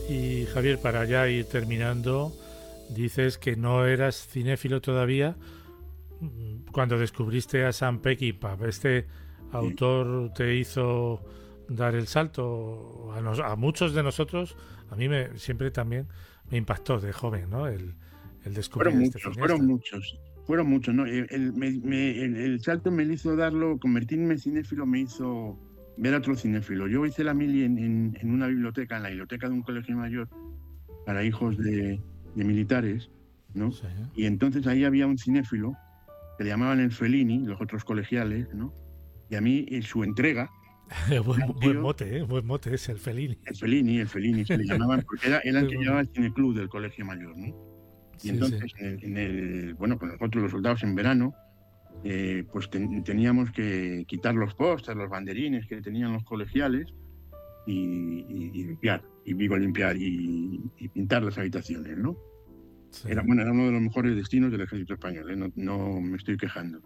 Y Javier, para ya ir terminando, dices que no eras cinéfilo todavía cuando descubriste a Sam Peckinpah. ¿Este autor te hizo dar el salto? A muchos de nosotros, a mí siempre también me impactó de joven, ¿no? El descubrir este cineasta. Fueron muchos, ¿no? El salto me hizo convertirme en cinéfilo me hizo ver a otro cinéfilo. Yo hice la mili en una biblioteca, en la biblioteca de un colegio mayor para hijos de militares, ¿no? Sí. Y entonces ahí había un cinéfilo que le llamaban el Fellini, los otros colegiales, ¿no? Y a mí su entrega... buen mote es el Fellini. El Fellini se le llamaban, porque era el que llevaba el cineclub del colegio mayor, ¿no? Y Sí, entonces, con nosotros los soldados en verano, pues teníamos que quitar los pósters, los banderines que tenían los colegiales y limpiar, y pintar las habitaciones, ¿no? Sí. Era uno de los mejores destinos del ejército español, ¿eh? No me estoy quejando.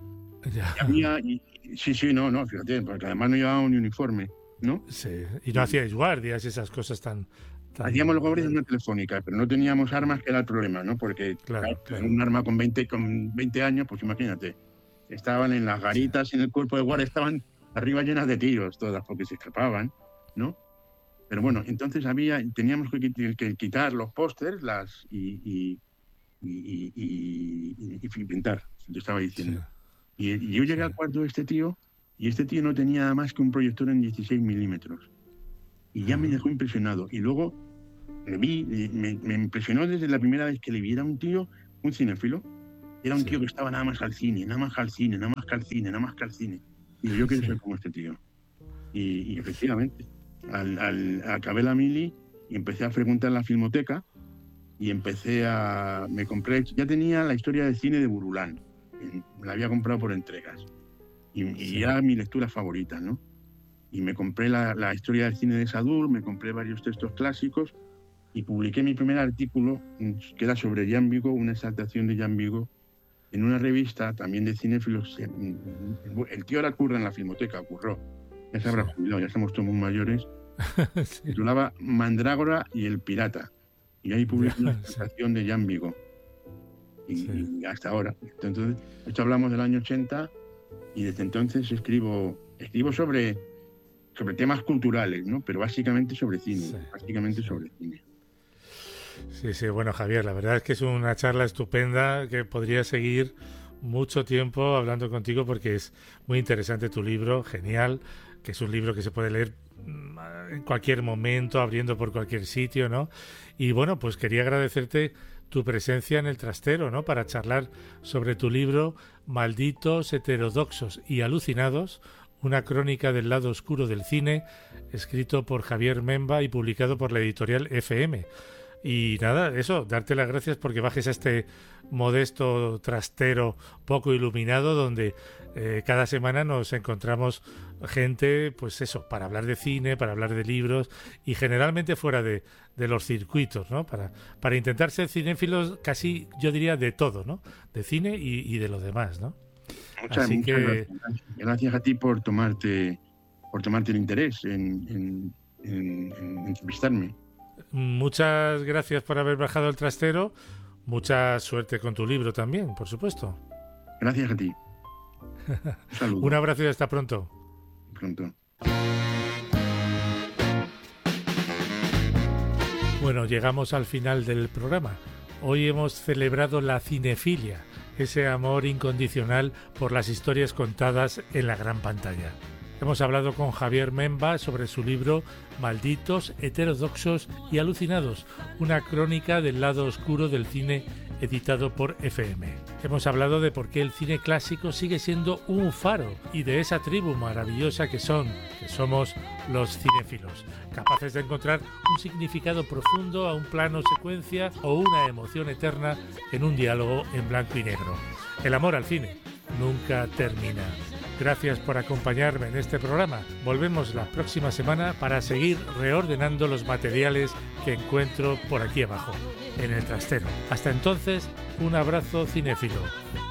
No, fíjate, porque además no llevábamos ni uniforme, ¿no? Sí, y no hacíais guardias y esas cosas tan... Hacíamos los guardias en una telefónica, pero no teníamos armas, que era el problema, ¿no? Porque claro. Un arma con 20 años, pues imagínate, estaban en las garitas, en el cuerpo de guardia, estaban arriba llenas de tiros todas, porque se escapaban, ¿no? Pero bueno, entonces teníamos que quitar los pósters y pintar, te estaba diciendo. Sí. Y yo llegué al cuarto de este tío, y este tío no tenía nada más que un proyector en 16 milímetros. Y ya me dejó impresionado. Y luego me impresionó desde la primera vez que le vi. Era un tío, un cinéfilo. Era un tío que estaba nada más al cine. Y yo quiero ser como este tío. Y efectivamente, acabé la mili y empecé a frecuentar la filmoteca y me compré, ya tenía la historia del cine de Burulán. Me la había comprado por entregas. Y era mi lectura favorita, ¿no? Y me compré la historia del cine de Sadoul, me compré varios textos clásicos y publiqué mi primer artículo, que era sobre Jean Vigo, una exaltación de Jean Vigo, en una revista también de cinéfilos. El tío ahora curra en la filmoteca, curró. Ya se habrá jubilado, ya somos todos muy mayores. Se titulaba Mandrágora y el pirata. Y ahí publiqué una exaltación de Jean Vigo. Y hasta ahora. Entonces, esto hablamos del año 80 y desde entonces escribo sobre temas culturales, ¿no? Pero básicamente sobre cine. Sí, bueno, Javier, la verdad es que es una charla estupenda que podría seguir mucho tiempo hablando contigo porque es muy interesante tu libro, genial, que es un libro que se puede leer en cualquier momento, abriendo por cualquier sitio, ¿no? Y bueno, pues quería agradecerte tu presencia en el trastero, ¿no? Para charlar sobre tu libro Malditos, Heterodoxos y Alucinados, una crónica del lado oscuro del cine, escrito por Javier Memba y publicado por la editorial FM. Y nada, darte las gracias porque bajes a este modesto trastero poco iluminado donde cada semana nos encontramos gente, pues para hablar de cine, para hablar de libros y generalmente fuera de los circuitos, ¿no? Para intentar ser cinéfilos casi, yo diría, de todo, ¿no? De cine y de lo demás, ¿no? Muchas gracias a ti por tomarte el interés en entrevistarme. Muchas gracias por haber bajado el trastero. Mucha suerte con tu libro también, por supuesto. Gracias a ti. Un saludo. Un abrazo y hasta pronto. Pronto. Bueno, llegamos al final del programa. Hoy hemos celebrado la cinefilia, ese amor incondicional por las historias contadas en la gran pantalla. Hemos hablado con Javier Memba sobre su libro Malditos, Heterodoxos y Alucinados, una crónica del lado oscuro del cine editado por FM. Hemos hablado de por qué el cine clásico sigue siendo un faro y de esa tribu maravillosa que somos los cinéfilos, capaces de encontrar un significado profundo a un plano secuencia o una emoción eterna en un diálogo en blanco y negro. El amor al cine nunca termina. Gracias por acompañarme en este programa. Volvemos la próxima semana para seguir reordenando los materiales que encuentro por aquí abajo, en el trastero. Hasta entonces, un abrazo cinéfilo.